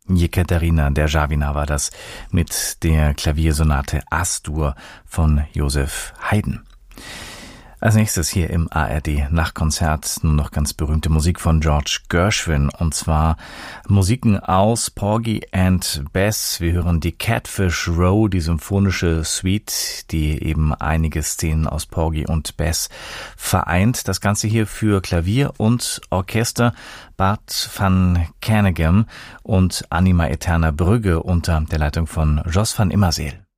Jekaterina Derjawina war das mit der Klaviersonate As-Dur von Joseph Haydn. Als nächstes hier im ARD Nachtkonzert nun noch ganz berühmte Musik von George Gershwin, und zwar Musiken aus Porgy and Bess. Wir hören die Catfish Row, die symphonische Suite, die eben einige Szenen aus Porgy und Bess vereint. Das Ganze hier für Klavier und Orchester. Bart van Kernegem und Anima Eterna Brügge unter der Leitung von Jos van Immerseel.